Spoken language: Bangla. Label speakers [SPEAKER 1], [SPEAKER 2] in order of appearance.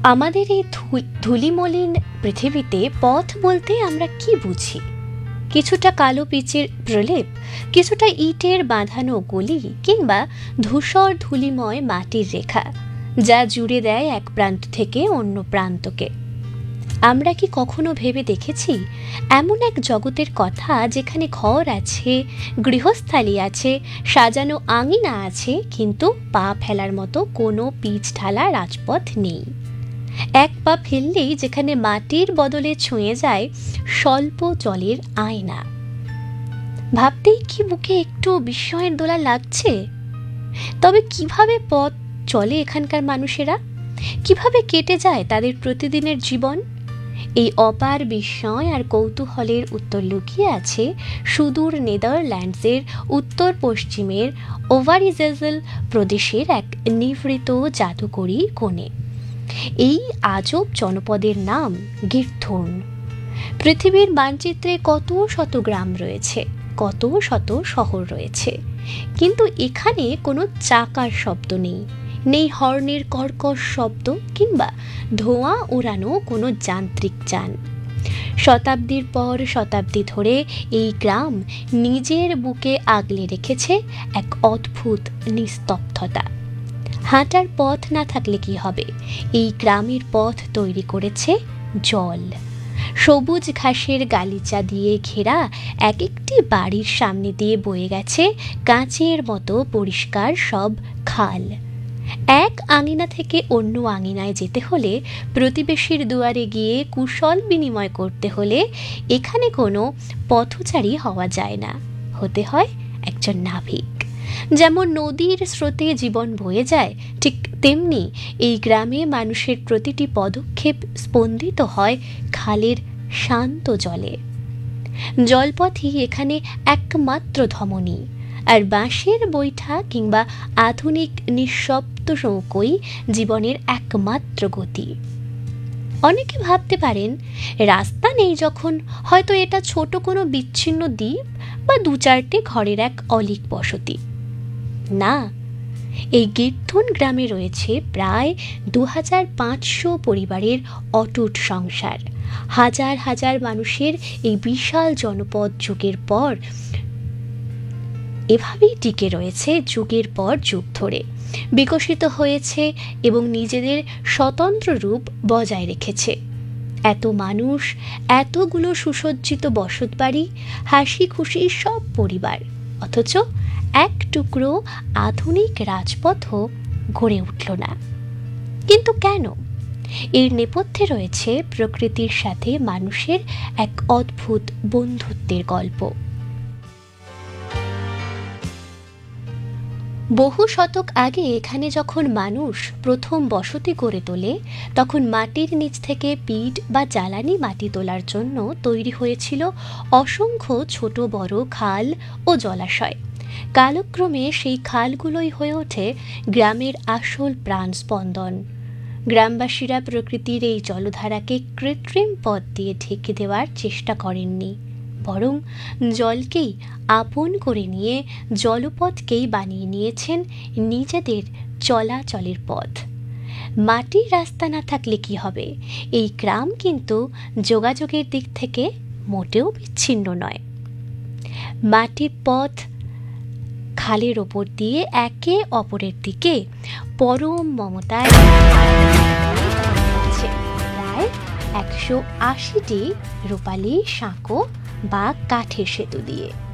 [SPEAKER 1] আমাদের এই ধূলিমলিন পৃথিবীতে পথ বলতে আমরা কি বুঝি? কিছুটা কালো পিচের প্রলেপ, কিছুটা ইটের বাঁধানো গলি, কিংবা ধূসর ধূলিময় মাটির রেখা যা জুড়ে দেয় এক প্রান্ত থেকে অন্য প্রান্তকে। আমরা কি কখনো ভেবে দেখেছি এমন এক জগতের কথা যেখানে ঘর আছে, গৃহস্থালী আছে, সাজানো আঙিনা আছে, কিন্তু পা ফেলার মতো কোনো পিচ ঢালা রাজপথ নেই? এক পা ফেললেই যেখানে মাটির বদলে ছুঁয়ে যায় স্বল্প জলের আয়না। ভাবতেই কি বুকে একটু বিস্ময়ের দোলা লাগছে? তবে কিভাবে পথ চলে এখানকার মানুষেরা? কিভাবে কেটে যায় তাদের প্রতিদিনের জীবন? এই অপার বিস্ময় আর কৌতূহলের উত্তর লুকিয়ে আছে সুদূর নেদারল্যান্ডসের উত্তর পশ্চিমের ওভারিজেজেল প্রদেশের এক নিভৃত জাদুকরী কোণে। এই আজব জনপদের নাম গিরথর্ন। পৃথিবীর মানচিত্রে কত শত গ্রাম রয়েছে, কত শত শহর রয়েছে, কিন্তু এখানে কোনো চাকার শব্দ নেই, নেই হর্নের কর্কশ শব্দ কিংবা ধোঁয়া ওড়ানো কোনো যান্ত্রিক যান। শতাব্দীর পর শতাব্দী ধরে এই গ্রাম নিজের বুকে আগলে রেখেছে এক অদ্ভুত নিস্তব্ধতা। হাঁটার পথ না থাকলে কি হবে? এই গ্রামের পথ তৈরি করেছে জল। সবুজ ঘাসের গালিচা দিয়ে ঘেরা এক একটি বাড়ির সামনে দিয়ে বয়ে গেছে কাঁচের মতো পরিষ্কার সব খাল। এক আঙিনা থেকে অন্য আঙিনায় যেতে হলে, প্রতিবেশীর দুয়ারে গিয়ে কুশল বিনিময় করতে হলে এখানে কোনো পথচারী হওয়া যায় না, হতে হয় একজন নাবিক। যেমন নদীর স্রোতে জীবন বয়ে যায়, ঠিক তেমনি এই গ্রামে মানুষের প্রতিটি পদক্ষেপ স্পন্দিত হয় খালের শান্ত জলে। জলপথই এখানে একমাত্র ধমনী, আর বাঁশের বৈঠা কিংবা আধুনিক নিঃশব্দ নৌকোই জীবনের একমাত্র গতি। অনেকে ভাবতে পারেন রাস্তা নেই যখন হয়তো এটা ছোট কোনো বিচ্ছিন্ন দ্বীপ বা দু চারটে ঘরের এক অলীক বসতি। না, এই গিরথর্ন গ্রামে রয়েছে প্রায় 2500 পরিবারের অটুট সংসার। হাজার হাজার মানুষের এই বিশাল জনপদ যুগের পর এভাবেই টিকে রয়েছে, যুগের পর যুগ ধরে বিকশিত হয়েছে এবং নিজেদের স্বতন্ত্র রূপ বজায় রেখেছে। এত মানুষ, এতগুলো সুসজ্জিত বসতবাড়ি, হাসি খুশি সব পরিবার, অথচ এক টুকরো আধুনিক রাজপথও গড়ে উঠল না। কিন্তু কেন? এর নেপথ্যে রয়েছে প্রকৃতির সাথে মানুষের এক অদ্ভুত বন্ধুত্বের গল্প। বহু শতক আগে এখানে যখন মানুষ প্রথম বসতি গড়ে তোলে, তখন মাটির নিচ থেকে পিট বা জ্বালানি মাটি তোলার জন্য তৈরি হয়েছিল অসংখ্য ছোট বড় খাল ও জলাশয়। কালক্রমে সেই খালগুলোই হয়ে ওঠে গ্রামের আসল প্রাণস্পন্দন। গ্রামবাসীরা প্রকৃতির এই জলধারাকে কৃত্রিম পথ দিয়ে ঢেকে দেওয়ার চেষ্টা করেননি, বরং জলকেই আপন করে নিয়ে জলপথকেই বানিয়ে নিয়েছেন নিজেদের চলাচলের পথ। মাটির রাস্তা না থাকলে কি হবে? এই গ্রাম কিন্তু যোগাযোগের দিক থেকে মোটেও বিচ্ছিন্ন নয়। মাটির পথ খালের ওপর দিয়ে একে অপরের দিকে পরম মমতায় প্রায় 180টি রূপালী সাঁকো বা কাঠের সেতু দিয়ে।